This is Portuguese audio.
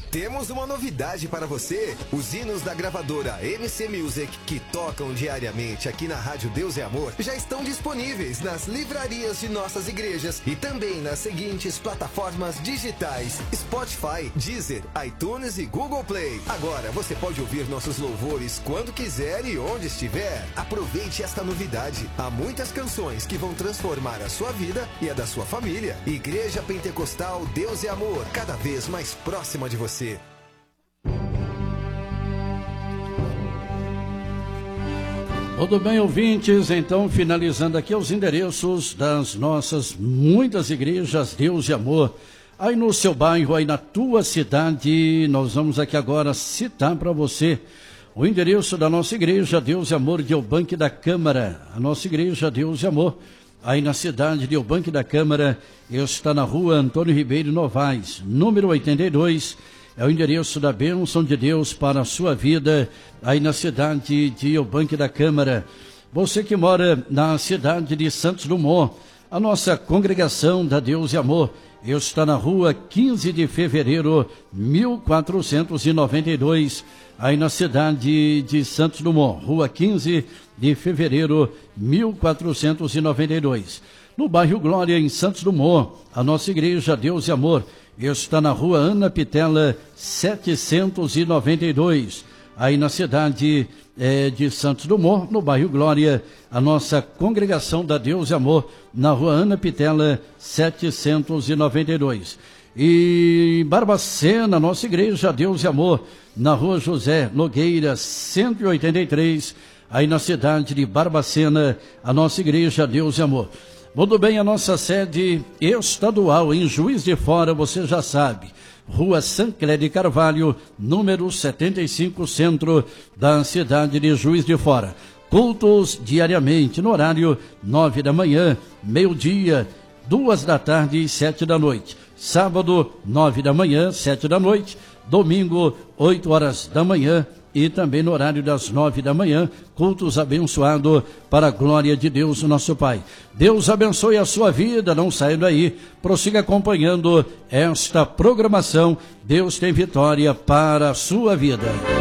Temos uma novidade para você. Os hinos da gravadora MC Music, que tocam diariamente aqui na Rádio Deus e Amor, já estão disponíveis nas livrarias de nossas igrejas e também nas seguintes plataformas digitais: Spotify, Deezer, iTunes e Google Play. Agora você pode ouvir nossos louvores quando quiser e onde estiver. Aproveite esta novidade. Há muitas canções que vão transformar a sua vida e a da sua família. Igreja Pentecostal Deus e Amor, cada vez mais próxima de você. Tudo bem, ouvintes? Então, finalizando aqui os endereços das nossas muitas igrejas Deus e Amor, aí no seu bairro, aí na tua cidade. Nós vamos aqui agora citar para você o endereço da nossa igreja Deus e Amor de Eubanque da Câmara. A nossa igreja Deus e Amor, aí na cidade de Eubanque da Câmara, está na rua Antônio Ribeiro Novaes, número 82, é o endereço da bênção de Deus para a sua vida, aí na cidade de Eubanque da Câmara. Você que mora na cidade de Santos Dumont, a nossa congregação da Deus e Amor está na rua 15 de fevereiro, 1492, aí na cidade de Santos Dumont, rua 15 de fevereiro, 1492. No bairro Glória, em Santos Dumont, a nossa igreja Deus e Amor está na rua Ana Pitela, 792. Aí na cidade de Santos Dumont, no bairro Glória, a nossa congregação da Deus e Amor, na rua Ana Pitela, 792. E em Barbacena, nossa igreja Deus e Amor, na rua José Nogueira, 183, aí na cidade de Barbacena, a nossa igreja Deus e Amor. Muito bem, a nossa sede estadual em Juiz de Fora, você já sabe, Rua Sancler de Carvalho, número 75, centro da cidade de Juiz de Fora. Cultos diariamente, no horário 9 da manhã, meio-dia, 2 da tarde e 7 da noite. Sábado, 9 da manhã, 7 da noite. Domingo, 8 horas da manhã. E também no horário das 9 da manhã, cultos abençoados para a glória de Deus, nosso Pai. Deus abençoe a sua vida, não saia daí, prossiga acompanhando esta programação. Deus tem vitória para a sua vida.